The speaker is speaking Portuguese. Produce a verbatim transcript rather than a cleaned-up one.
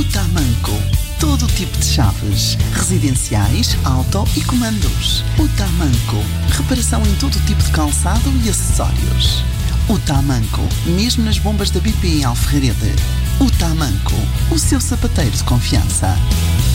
Tamanco. Todo tipo de chaves, residenciais, auto e comandos. O Tamanco. Reparação em todo tipo de calçado e acessórios. O Tamanco. Mesmo nas bombas da B P em Alferrarede. O Tamanco. O seu sapateiro de confiança.